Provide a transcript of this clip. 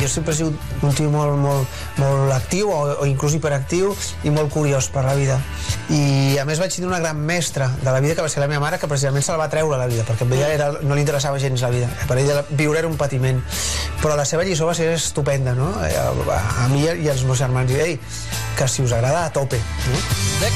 jo sempre he sigut un tio molt actiu o inclús hiperactiu i molt curiós per la vida, i a més vaig tenir una gran mestra de la vida que va ser la meva mare, que precisament se la va treure la vida perquè a ella no li interessava gens la vida, per ella viure era un patiment, però la seva lliçó va ser estupenda, no? A mi i als meus germans, i que si us agrada, a tope, no?